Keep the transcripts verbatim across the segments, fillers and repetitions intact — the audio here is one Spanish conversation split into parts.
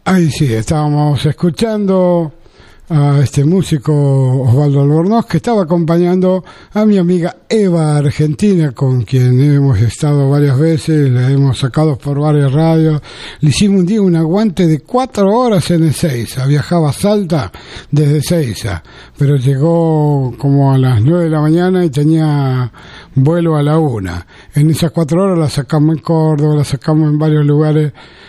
Ahí sí, estábamos escuchando a este músico Osvaldo Albornoz, que estaba acompañando a mi amiga Eva Argentina, con quien hemos estado varias veces, la hemos sacado por varias radios. Le hicimos un día un aguante de cuatro horas en Ezeiza, viajaba a Salta desde Ezeiza, pero llegó como a las nueve de la mañana y tenía vuelo a la una. En esas cuatro horas la sacamos en Córdoba, la sacamos en varios lugares,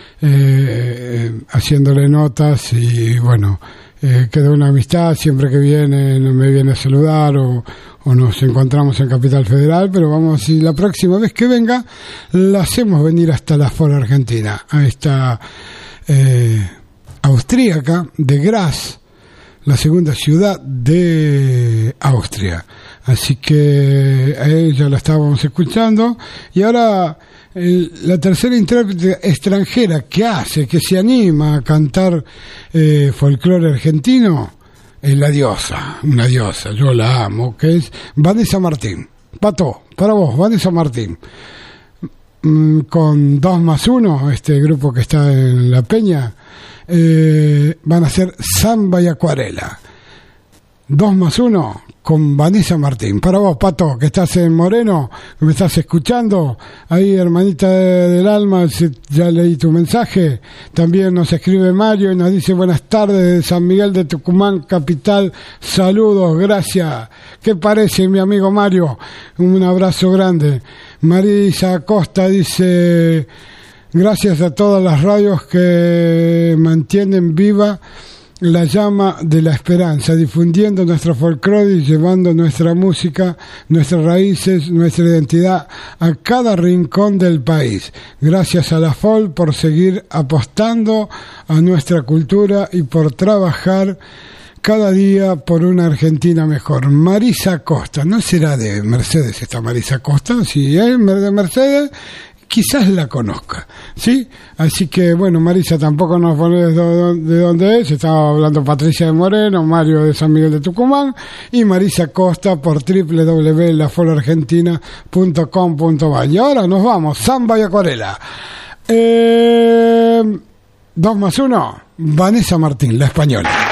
eh, haciéndole notas, y bueno, eh, quedó una amistad. Siempre que viene me viene a saludar, o, o nos encontramos en Capital Federal, pero vamos, y la próxima vez que venga la hacemos venir hasta la Folk Argentina, a esta eh, austríaca de Graz, la segunda ciudad de Austria. Así que a ella la estábamos escuchando, y ahora el, la tercera intérprete extranjera que hace, que se anima a cantar eh, folclore argentino, es la diosa, una diosa, yo la amo, que es Vanessa Martín. Pato, para vos, Vanessa Martín, mm, con dos más uno, este grupo que está en La Peña, eh, van a hacer Samba y Acuarela. Dos más uno con Vanessa Martín. Para vos, Pato, que estás en Moreno, que me estás escuchando. Ahí, hermanita de, del alma, ya leí tu mensaje. También nos escribe Mario y nos dice: buenas tardes de San Miguel de Tucumán, capital. Saludos, gracias. ¿Qué parece, mi amigo Mario? Un abrazo grande. Marisa Acosta dice: gracias a todas las radios que mantienen viva la llama de la esperanza, difundiendo nuestro folclore y llevando nuestra música, nuestras raíces, nuestra identidad a cada rincón del país. Gracias a la Folk por seguir apostando a nuestra cultura y por trabajar cada día por una Argentina mejor. Marisa Costa, ¿no será de Mercedes esta Marisa Costa? Si es de Mercedes, quizás la conozca, ¿sí? Así que, bueno, Marisa tampoco nos pone de, de dónde es. Estaba hablando Patricia de Moreno, Mario de San Miguel de Tucumán, y Marisa Costa por doble u doble u doble u punto la folk argentina punto com punto b a. Y ahora nos vamos, Samba y Acuarela. Eh, dos más uno, Vanessa Martín, la española.